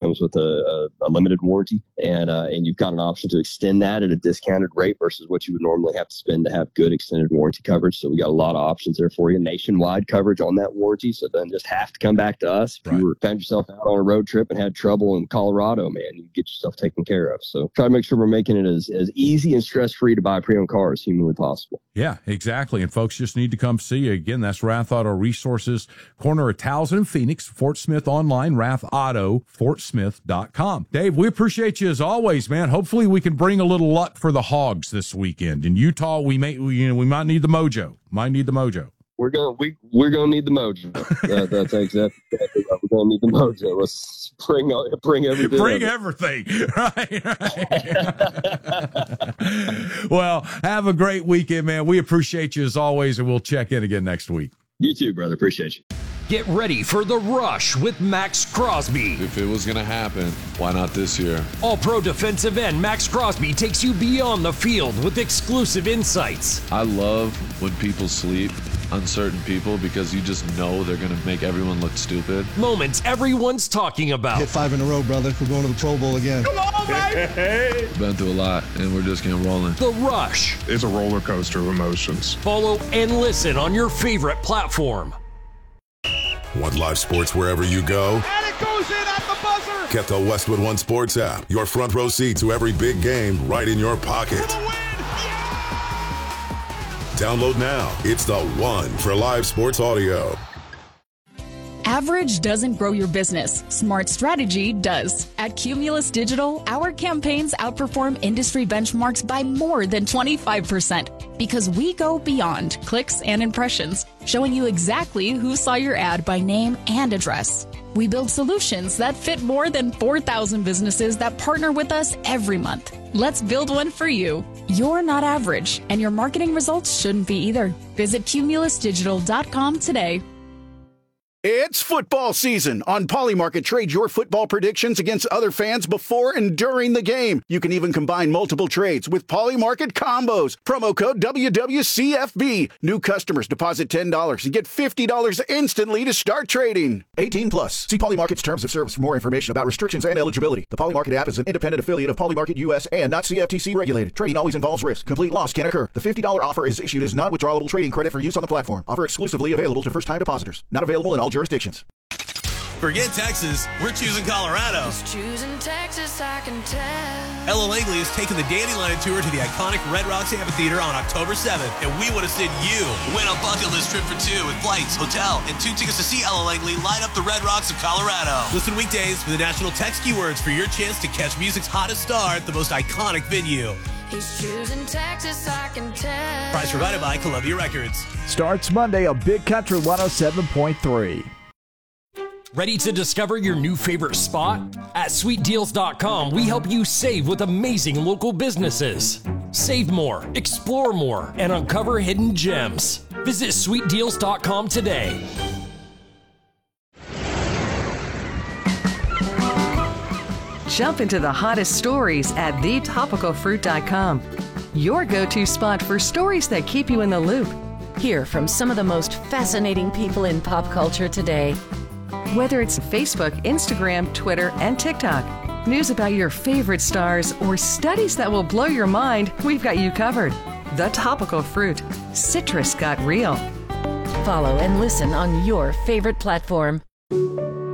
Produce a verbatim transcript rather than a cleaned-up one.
comes with a, a, a limited warranty, and uh, and you've got an option to extend that at a discounted rate versus what you would normally have to spend to have good extended warranty coverage. So we got a lot of options there for you. Nationwide coverage on that warranty, so then just have to come back to us. If right. you were, found yourself out on a road trip and had trouble in Colorado, man, you get yourself taken care of. So try to make sure we're making it as, as easy and stress-free to buy pre-owned car as humanly possible. Yeah, exactly. And folks just need to come see you. Again, that's Rath Auto Resources, corner of Towson and Phoenix, Fort Smith online, rath auto fort smith dot com. Dave, we appreciate you as always, man. Hopefully we can bring a little luck for the Hogs this weekend. In Utah, we may, we, you know, we might need the mojo. Might need the mojo. We're gonna we we're gonna need the mojo. that, that's exactly exactly right. We're gonna need the mojo. Let's bring bring everything. Bring everything. Right. right. Well, have a great weekend, man. We appreciate you as always, and we'll check in again next week. You too, brother. Appreciate you. Get ready for The Rush with Max Crosby. If it was going to happen, why not this year? All-Pro defensive end Max Crosby takes you beyond the field with exclusive insights. I love when people sleep, uncertain people, because you just know they're going to make everyone look stupid. Moments everyone's talking about. Hit five in a row, brother. We're going to the Pro Bowl again. Come on, baby! Been through a lot, and we're just getting rolling. The Rush. It's a roller coaster of emotions. Follow and listen on your favorite platform. Want live sports wherever you go? And it goes in at the buzzer! Get the Westwood One Sports app. Your front row seat to every big game right in your pocket. For the win! Yeah! Download now. It's the one for live sports audio. Average doesn't grow your business. Smart strategy does. At Cumulus Digital, our campaigns outperform industry benchmarks by more than twenty-five percent because we go beyond clicks and impressions, showing you exactly who saw your ad by name and address. We build solutions that fit more than four thousand businesses that partner with us every month. Let's build one for you. You're not average, and your marketing results shouldn't be either. Visit cumulus digital dot com today. It's football season. On Polymarket, trade your football predictions against other fans before and during the game. You can even combine multiple trades with Polymarket combos. Promo code W W C F B. New customers deposit ten dollars and get fifty dollars instantly to start trading. eighteen plus. See Polymarket's terms of service for more information about restrictions and eligibility. The Polymarket app is an independent affiliate of Polymarket U S and not C F T C regulated. Trading always involves risk. Complete loss can occur. The fifty dollars offer is issued as non-withdrawable trading credit for use on the platform. Offer exclusively available to first-time depositors. Not available in all jurisdictions. Forget Texas, we're choosing Colorado. Just choosing Texas, I can tell. Ella Langley is taking the Dandelion Tour to the iconic Red Rocks Amphitheater on October seventh, and we want to send you win a bucket list trip for two with flights, hotel, and two tickets to see Ella Langley light up the Red Rocks of Colorado. Listen weekdays for the national text keywords for your chance to catch music's hottest star at the most iconic venue. He's choosing Texas, I can tell. Prize provided by Columbia Records. Starts Monday on Big Country one oh seven point three. Ready to discover your new favorite spot? At sweet deals dot com, we help you save with amazing local businesses. Save more, explore more, and uncover hidden gems. Visit sweet deals dot com today. Jump into the hottest stories at the topical fruit dot com. Your go-to spot for stories that keep you in the loop. Hear from some of the most fascinating people in pop culture today. Whether it's Facebook, Instagram, Twitter, and TikTok, news about your favorite stars, or studies that will blow your mind, we've got you covered. The Topical Fruit. Citrus got real. Follow and listen on your favorite platform.